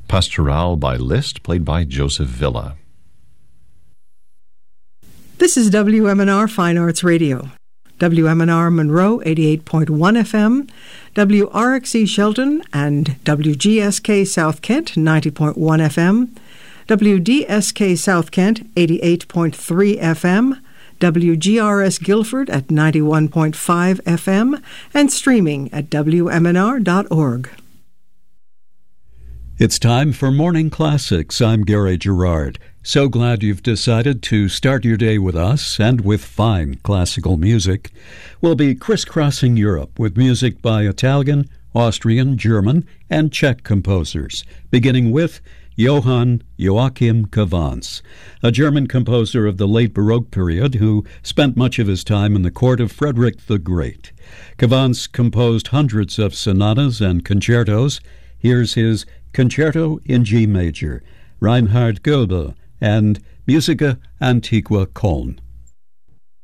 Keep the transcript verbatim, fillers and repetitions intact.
Pastoral by Liszt, played by Joseph Villa. This is W M N R Fine Arts Radio. W M N R Monroe, eighty-eight point one F M, W R X E Shelton, and W G S K South Kent, ninety point one F M, W D S K South Kent, eighty-eight point three F M, W G R S Guilford at ninety-one point five F M, and streaming at W M N R dot org. It's time for Morning Classics. I'm Gary Gerard. So glad you've decided to start your day with us and with fine classical music. We'll be crisscrossing Europe with music by Italian, Austrian, German, and Czech composers, beginning with Johann Joachim Cavans, a German composer of the late Baroque period who spent much of his time in the court of Frederick the Great. Cavans composed hundreds of sonatas and concertos. Here's his Concerto in G Major, Reinhard Goebel, and Musica Antiqua Köln.